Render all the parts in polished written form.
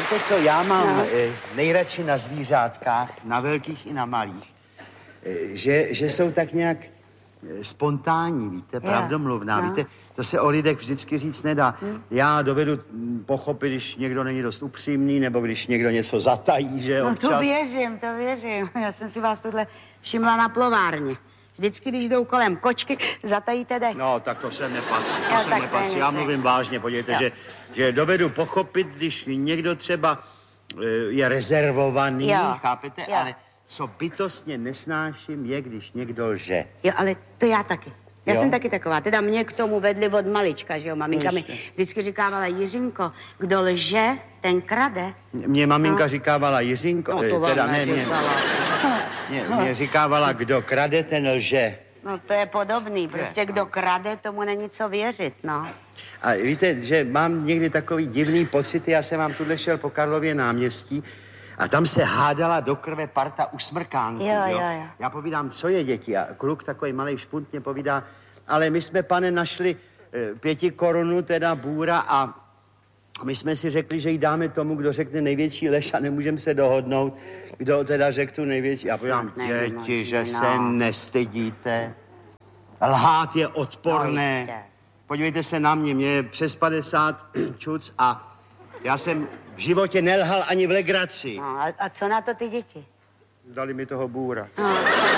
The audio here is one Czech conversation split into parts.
Víte co, já mám nejradši na zvířátkách, na velkých i na malých, že jsou tak nějak spontánní, víte, pravdomluvná, víte, to se o lidech vždycky říct nedá. Já dovedu pochopit, když někdo není dost upřímný, nebo když někdo něco zatají, že občas. No to věřím. Já jsem si vás tohle všimla na plovárně. Vždycky, když jdou kolem kočky, zatajíte dech. No, tak to sem nepatří, Já mluvím vážně, podívejte, že dovedu pochopit, když někdo třeba je rezervovaný, chápete, ale co bytostně nesnáším je, když někdo lže. Jo, ale to já taky. Já jsem taky taková. Teda mě k tomu vedli od malička, že jo. Maminka mi vždycky říkávala, Jiřinko, kdo lže, ten krade. Mě maminka říkávala, Jiřinko, mě říkávala, kdo krade, ten lže. No to je podobný, prostě kdo krade, tomu není co věřit, no. A víte, že mám někdy takový divný pocity, já jsem vám tuhle šel po Karlově náměstí a tam se hádala do krve parta usmrkánků, jo. Já povídám, co je, děti? A kluk takový malej špunt mě povídá, ale my jsme, pane, našli 5 korun, teda bůra a my jsme si řekli, že jí dáme tomu, kdo řekne největší lež a nemůžeme se dohodnout, kdo teda řekl tu největší. Já povídám, děti, že se nestydíte. Lhát je odporné. Podívejte se na mě je přes 50 čuc a já jsem v životě nelhal ani v legraci. No, a co na to ty děti? Dali mi toho bůra. No.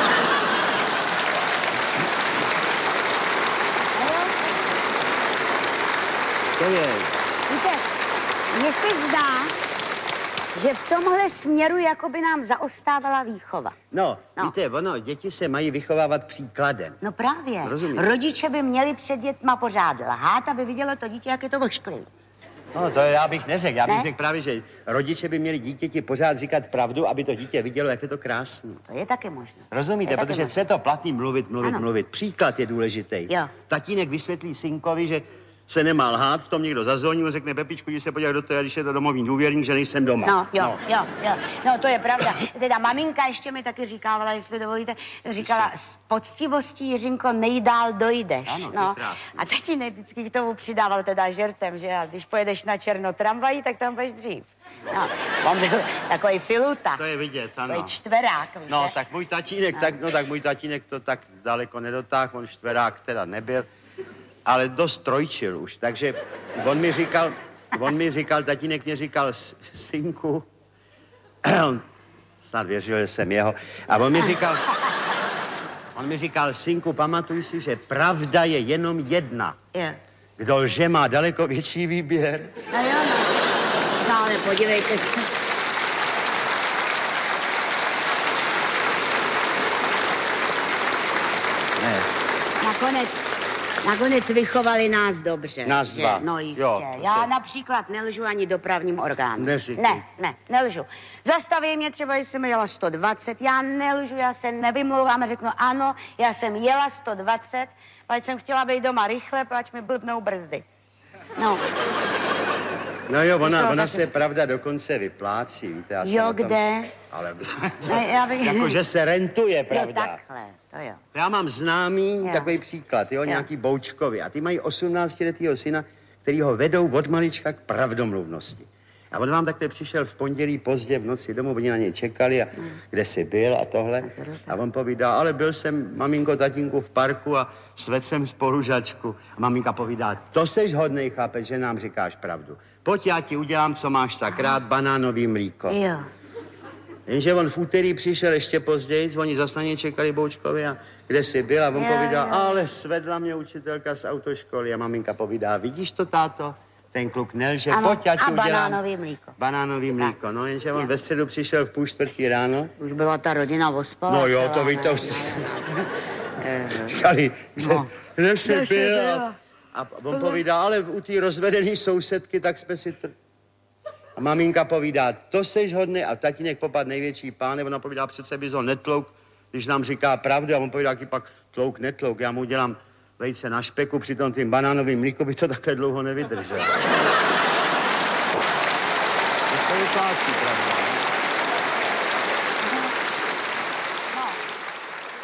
To je. Víte, mně se zdá, že v tomhle směru jakoby nám zaostávala výchova. No, víte, děti se mají vychovávat příkladem. No právě. Rozumím. Rodiče by měli před dětma pořád lhát, aby vidělo to dítě, jak je to ošklivý. No, to já bych neřekl. Já bych řekl právě, že rodiče by měli dítěti pořád říkat pravdu, aby to dítě vidělo, jak je to krásný. To je taky možné. Rozumíte, protože co je to platný mluvit. Příklad je důležitý. Jo. Tatínek vysvětlí synkovi, že se nemá lhát, v tom někdo zazvoní, on řekne, Pepičku, jdi se podívat do toho, když je to domovní důvěrník, že nejsem doma. No, to je pravda. Teda maminka ještě mi taky říkávala, jestli dovolíte, říkala, s poctivostí, Jiřinko, nejdál dojdeš. Ano, a tatínek vždycky k tomu přidával teda žertem, že a když pojedeš na černo tramvají, tak tam budeš dřív. No, on byl takový filuta. To je vidět, ano. Takový čtverák, víte? No, tak můj tatínek, to tak daleko nedotáhl, on čtverák teda nebyl. Ale dost trojčil už, takže on mi říkal, tatínek mě říkal, synku, on snad věřil, že jsem jeho, a on mi říkal, synku, pamatuj si, že pravda je jenom jedna. Kdo lže, má daleko větší výběr. No, ale podívejte se. Ne. Nakonec vychovali nás dobře. Nás dva. No jistě. Já například nelžu ani dopravním orgánům. Ne, nelžu. Zastaví mě třeba, jestli jsem jela 120, já nelžu, já se nevymlouvám a řeknu ano, já jsem jela 120, pač jsem chtěla být doma rychle, pač mi blbnou brzdy. No. No jo, ona se pravda dokonce vyplácí, víte. Kde? Ale jakože se rentuje, pravda. Jo, takhle, to jo. Já mám známý takový příklad, nějaký Boučkovi. A ty mají 18letýho syna, který ho vedou od malička k pravdomluvnosti. A on vám takhle přišel v pondělí pozdě v noci domů, oni na něj čekali a kde jsi byl a tohle. A on povídá, ale byl jsem, maminko, tatínku, v parku a svedl jsem spolužačku. A maminka povídá, to seš hodnej, chápeš, že nám říkáš pravdu. Pojď, já ti udělám, co máš tak rád, banánový mlíko. Jo. Jenže on v úterý přišel ještě později, oni zase na něj čekali Boučkovi a kde jsi byl a on povídá, ale svedla mě učitelka z autoškoly a maminka povídá, vidíš to, táto? Ten kluk nelže, pojď, já ti udělám. Banánový mlíko. Banánový mlíko, no jenže on ve středu přišel v 3:30 ráno. Už byla ta rodina ospala. No jo, to víte, už říkali, že kde jsi byl. A on povídá, ale u té rozvedené sousedky, tak jsme si... A maminka povídá, to seš hodný, a tatínek popad největší páne, ona povídá, přece bys ho netlouk, když nám říká pravdu, a on povídá, jaký pak tlouk, netlouk, já mu udělám vejce na špeku, přitom tím banánovým mlíku by to takhle dlouho nevydržel. To je vyplácí, pravda.